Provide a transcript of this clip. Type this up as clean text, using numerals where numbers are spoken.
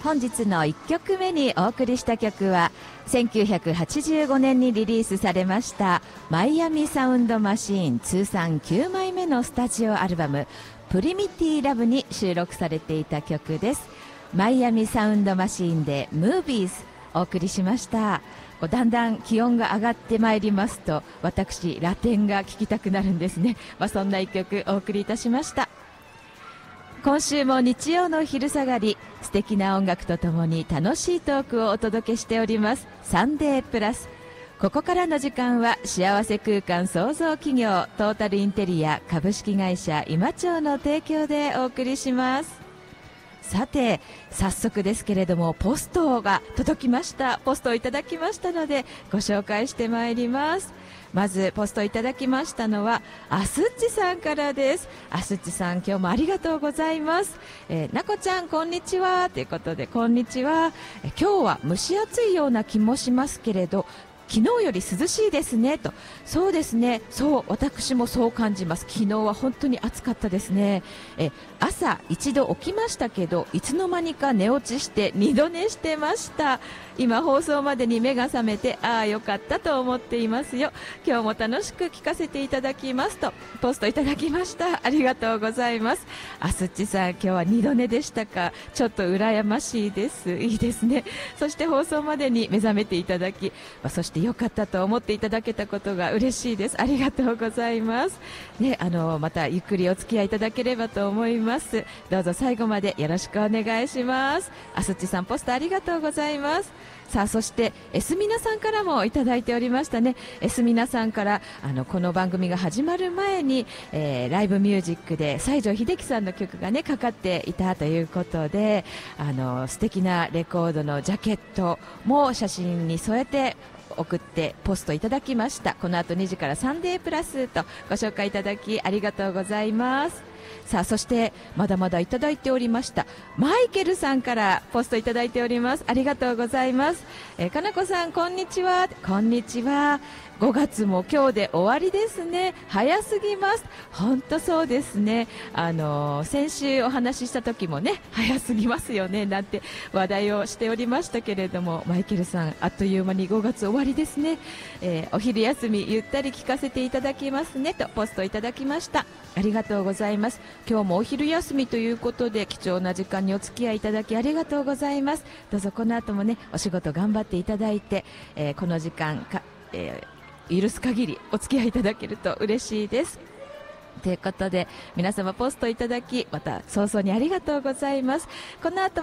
本日の1曲目にお送りした曲は1985年にリリースされましたマイアミサウンドマシーン通算9枚目のスタジオアルバムプリミティラブに収録されていた曲です。マイアミサウンドマシーンでムービーズお送りしました。だんだん気温が上がってまいりますと私ラテンが聴きたくなるんですね。そんな一曲お送りいたしました。今週も日曜の昼下がり素敵な音楽とともに楽しいトークをお届けしておりますサンデープラス。ここからの時間は幸せ空間創造企業トータルインテリア株式会社今町の提供でお送りします。さて早速ですけれどもポストが届きました。ポストをいただきましたのでご紹介してまいります。まずポストいただきましたのはアスッチさんからです。アスッチさん今日もありがとうございます。なこちゃんこんにちはということでこんにちは。今日は蒸し暑いような気もしますけれど昨日より涼しいですねと。そうですね、そう私もそう感じます。昨日は本当に暑かったですね。朝一度起きましたけどいつの間にか寝落ちして二度寝してました。今放送までに目が覚めてああよかったと思っていますよ。今日も楽しく聞かせていただきますとポストいただきました。ありがとうございます。あすっちさん今日は二度寝でしたか。ちょっと羨ましいです。いいですね。そして放送までに目覚めていただき、そしてよかったと思っていただけたことが嬉しいです。ありがとうございます、ね、またゆっくりお付き合いいただければと思います。どうぞ最後までよろしくお願いします。あすっちさんポストありがとうございます。さあそしてエスミナさんからもいただいておりましたね。エスミナさんからこの番組が始まる前に、ライブミュージックで西城秀樹さんの曲がねかかっていたということで素敵なレコードのジャケットも写真に添えて送ってポストいただきました。この後2時からサンデープラスとご紹介いただきありがとうございます。さあそしてまだまだいただいておりましたマイケルさんからポストいただいております。ありがとうございます。かなこさんこんにちは。こんにちは。5月も今日で終わりですね。早すぎます。本当そうですね。先週お話しした時もね早すぎますよねなんて話題をしておりましたけれどもマイケルさんあっという間に5月終わりですね。お昼休みゆったり聞かせていただきますねとポストいただきました。ありがとうございます。今日もお昼休みということで貴重な時間にお付き合いいただきありがとうございます。どうぞこの後もねお仕事頑張っていただいて、この時間許す限りお付き合いいただけると嬉しいです。ということで皆様ポストいただきまた早々にありがとうございます。この後